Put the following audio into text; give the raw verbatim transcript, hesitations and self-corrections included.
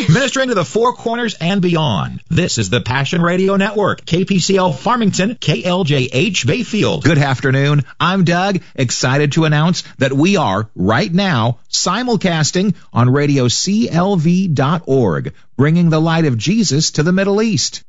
Ministering to the Four Corners and beyond. This is the Passion Radio Network. K P C L Farmington, K L J H Bayfield. Good afternoon. I'm Doug, excited to announce that we are, right now, simulcasting on radio C L V dot org, bringing the light of Jesus to the Middle East.